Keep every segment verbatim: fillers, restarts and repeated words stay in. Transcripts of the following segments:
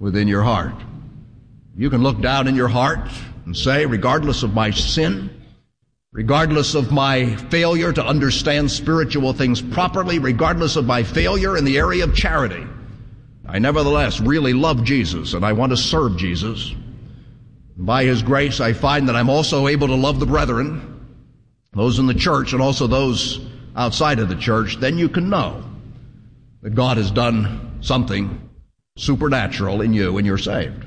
within your heart. You can look down in your heart and say, regardless of my sin, regardless of my failure to understand spiritual things properly, regardless of my failure in the area of charity, I nevertheless really love Jesus and I want to serve Jesus. By His grace, I find that I'm also able to love the brethren, those in the church and also those outside of the church. Then you can know that God has done something supernatural in you and you're saved.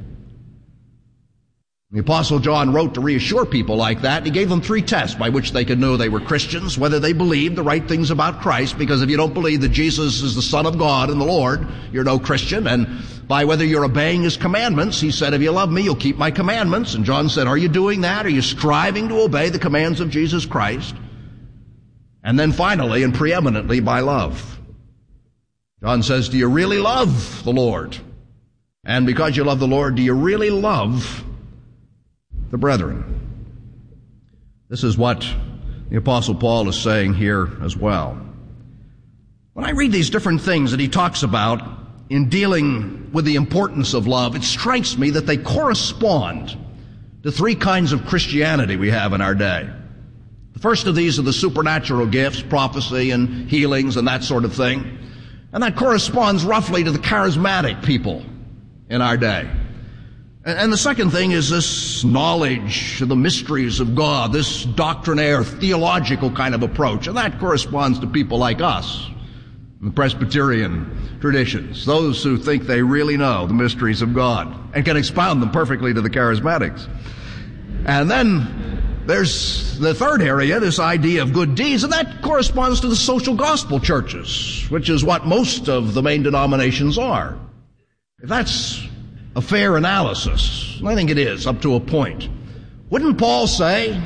The Apostle John wrote to reassure people like that. He gave them three tests by which they could know they were Christians, whether they believed the right things about Christ, because if you don't believe that Jesus is the Son of God and the Lord, you're no Christian, and by whether you're obeying His commandments. He said, if you love me, you'll keep my commandments. And John said, are you doing that? Are you striving to obey the commands of Jesus Christ? And then finally and preeminently by love. John says, do you really love the Lord? And because you love the Lord, do you really love the brethren? This is what the Apostle Paul is saying here as well. When I read these different things that he talks about in dealing with the importance of love, it strikes me that they correspond to three kinds of Christianity we have in our day. The first of these are the supernatural gifts, prophecy and healings and that sort of thing. And that corresponds roughly to the charismatic people in our day. And the second thing is this knowledge of the mysteries of God, this doctrinaire, theological kind of approach. And that corresponds to people like us, the Presbyterian traditions, those who think they really know the mysteries of God and can expound them perfectly to the charismatics. And then there's the third area, this idea of good deeds, and that corresponds to the social gospel churches, which is what most of the main denominations are. If that's a fair analysis, I think it is, up to a point. Wouldn't Paul say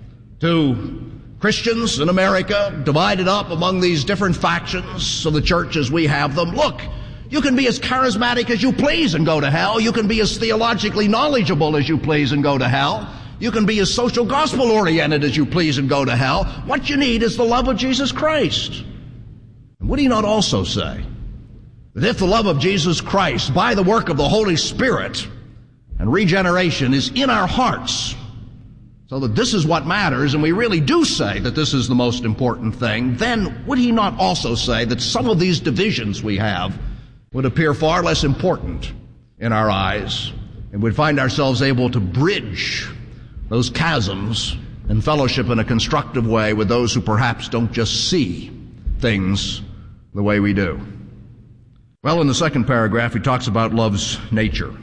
to Christians in America, divided up among these different factions of the church as we have them, look, you can be as charismatic as you please and go to hell. You can be as theologically knowledgeable as you please and go to hell. You can be as social gospel oriented as you please and go to hell. What you need is the love of Jesus Christ. And would he not also say that if the love of Jesus Christ, by the work of the Holy Spirit and regeneration, is in our hearts, so that this is what matters, and we really do say that this is the most important thing, then would he not also say that some of these divisions we have would appear far less important in our eyes, and we'd find ourselves able to bridge those chasms and fellowship in a constructive way with those who perhaps don't just see things the way we do? Well, in the second paragraph, he talks about love's nature.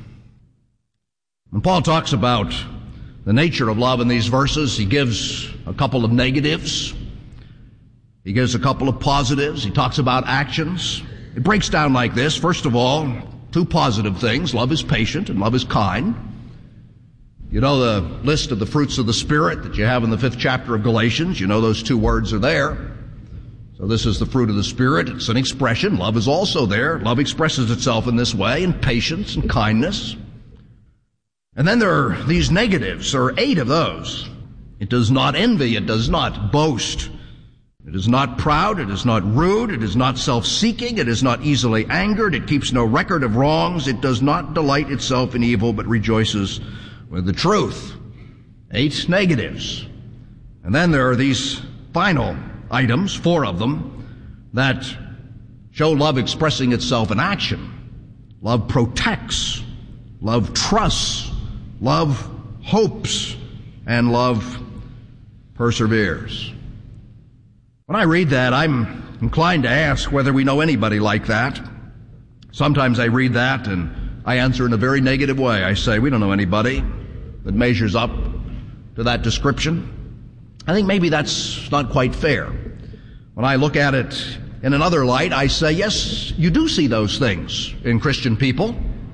When Paul talks about the nature of love in these verses, he gives a couple of negatives. He gives a couple of positives. He talks about actions. It breaks down like this. First of all, two positive things. Love is patient and love is kind. You know the list of the fruits of the Spirit that you have in the fifth chapter of Galatians. You know those two words are there. So this is the fruit of the Spirit. It's an expression. Love is also there. Love expresses itself in this way, in patience and kindness. And then there are these negatives. There are eight of those. It does not envy. It does not boast. It is not proud. It is not rude. It is not self-seeking. It is not easily angered. It keeps no record of wrongs. It does not delight itself in evil, but rejoices with the truth. Eight negatives. And then there are these final items, four of them, that show love expressing itself in action. Love protects. Love trusts. Love hopes. And love perseveres. When I read that, I'm inclined to ask whether we know anybody like that. Sometimes I read that and I answer in a very negative way. I say, we don't know anybody that measures up to that description. I think maybe that's not quite fair. When I look at it in another light, I say, yes, you do see those things in Christian people.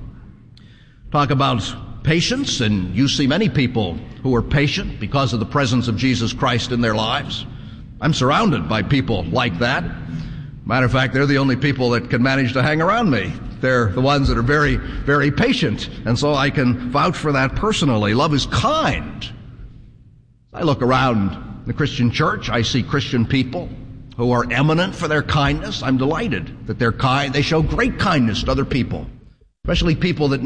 Talk about patience, and you see many people who are patient because of the presence of Jesus Christ in their lives. I'm surrounded by people like that. Matter of fact, they're the only people that can manage to hang around me. They're the ones that are very, very patient, and so I can vouch for that personally. Love is kind. I look around the Christian church, I see Christian people who are eminent for their kindness. I'm delighted that they're kind. They show great kindness to other people, especially people that